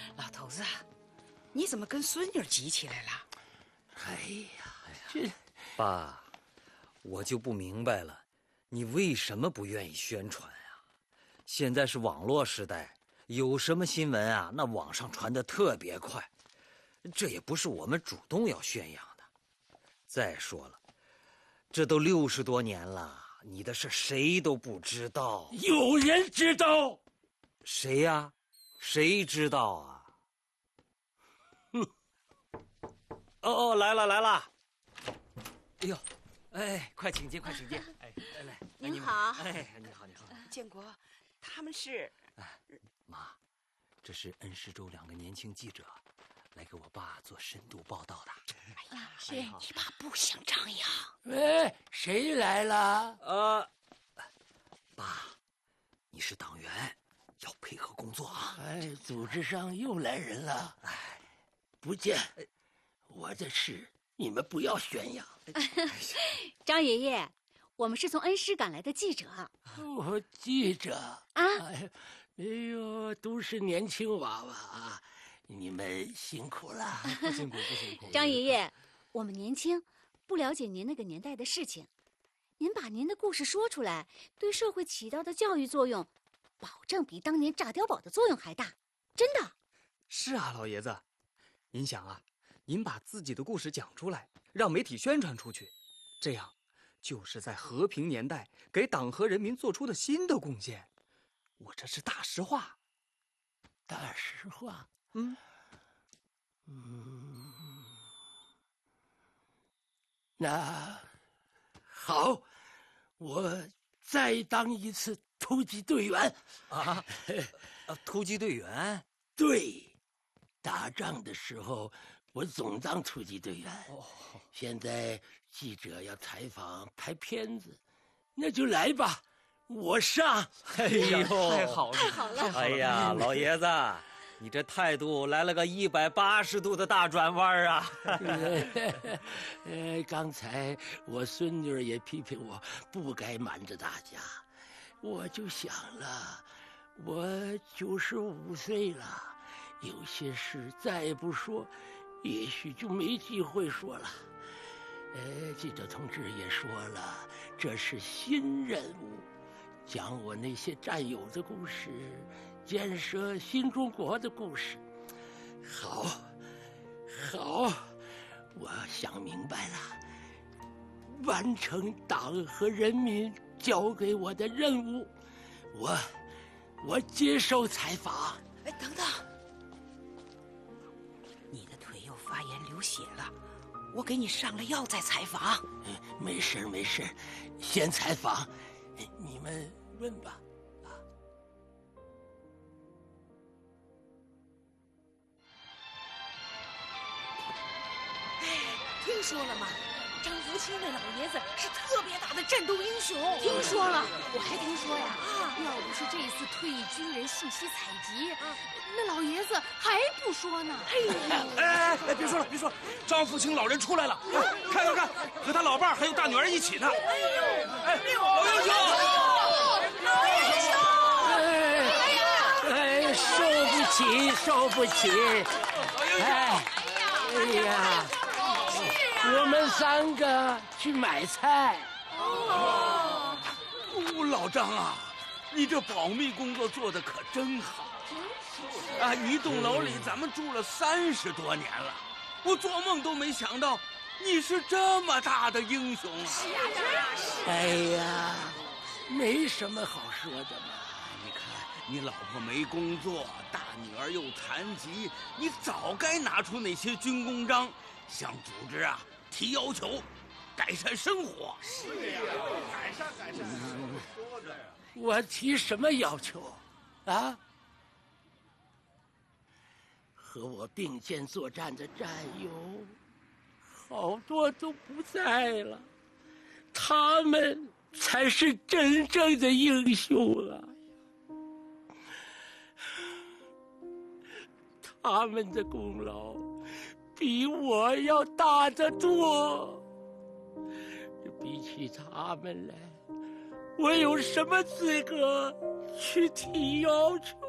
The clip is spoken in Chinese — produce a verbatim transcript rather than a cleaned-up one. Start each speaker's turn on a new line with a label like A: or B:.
A: 老头子，你怎么跟孙女急起来了？
B: 哎呀，这
C: 爸，我就不明白了，你为什么不愿意宣传啊？现在是网络时代，有什么新闻啊，那网上传得特别快，这也不是我们主动要宣扬的。再说了，这都六十多年了，你的事谁都不知道。
B: 有人知道。
C: 谁呀？谁知道啊？哦哦，来了来了！哎呦，哎，快请进，快请进！哎，来来，
D: 您好。
C: 哎，你好，你好。
A: 建国，他们是……
C: 哎，妈，这是恩施州两个年轻记者，来给我爸做深度报道的。
A: 哎呀，是你爸不想张扬。
B: 喂，谁来了？
C: 呃，爸，你是党员，要配合工作啊。
B: 哎，组织上又来人了。哎，不见。我的事你们不要宣扬。
D: 张爷爷，我们是从恩施赶来的记者。
B: 哦，记者
D: 啊！
B: 哎，哎呦，都是年轻娃娃啊，你们辛苦了。
C: 不辛苦，不辛苦。
D: 张爷爷，我们年轻，不了解您那个年代的事情，您把您的故事说出来，对社会起到的教育作用，保证比当年炸碉堡的作用还大，真的。
E: 是啊，老爷子，您想啊。您把自己的故事讲出来，让媒体宣传出去，这样就是在和平年代给党和人民做出的新的贡献。我这是大实话。
B: 大实话？
E: 嗯
B: 嗯，那好，我再当一次突击队员。
C: 啊？啊，突击队员？
B: 对，打仗的时候我总当突击队员。哦，现在记者要采访拍片子，那就来吧，我上。
C: 哎呦，
E: 太好了，
D: 太好了！
C: 哎呀，老爷子，你这态度来了个一百八十度的大转弯啊！
B: 呃，刚才我孙女也批评我不该瞒着大家，我就想了，我九十五岁了，有些事再不说，也许就没机会说了。呃，记者同志也说了，这是新任务，讲我那些战友的故事，建设新中国的故事。好，好，我想明白了，完成党和人民交给我的任务，我，我接受采访。
A: 哎，等等，你的腿又发炎流血了，我给你上了药再采访。
B: 没事没事，先采访，你们问吧。啊，
A: 哎，听说了吗？张福清那老爷子是特别大的战斗英雄。
D: 听说了，我还听说呀，啊，要不是这次退役军人信息采集，啊，那老爷子还不说呢。
E: 哎哎哎，别说了别说了，张福清老人出来了，看看看，和他老伴还有大女儿一起呢。哎呦，哎，老英雄，
A: 老英雄，
B: 哎呀，哎，受不起，受不起，哎，哎呀。我们三个去买菜。
F: 哦，老张啊，你这保密工作做得可真好啊！一栋楼里咱们住了三十多年了，我做梦都没想到你是这么大的英雄啊！
A: 是啊，是。
B: 哎呀，没什么好说的嘛。
F: 你看，你老婆没工作，大女儿又残疾，你早该拿出那些军功章，向组织啊提要求，改善生活。
G: 是呀，改善改善，说着呀。
B: 我提什么要求啊？和我并肩作战的战友，好多都不在了，他们才是真正的英雄啊！他们的功劳比我要大得多。比起他们来，我有什么资格去提要求